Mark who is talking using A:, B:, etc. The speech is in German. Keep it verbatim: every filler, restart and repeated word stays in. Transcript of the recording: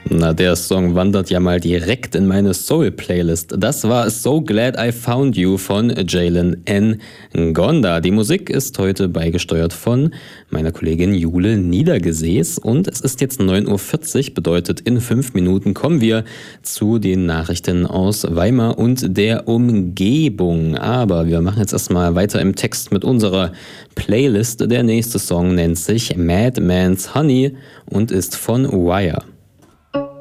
A: Na, der Song wandert ja mal direkt in meine Soul-Playlist. Das war So Glad I Found You von Jalen Ngonda. Die Musik ist heute beigesteuert von meiner Kollegin Jule Niedergesäß und es ist jetzt neun Uhr vierzig, bedeutet in fünf Minuten kommen wir zu den Nachrichten aus Weimar und der Umgebung. Aber wir machen jetzt erstmal weiter im Text mit unserer Playlist. Der nächste Song nennt sich Madman's Honey und ist von Wire.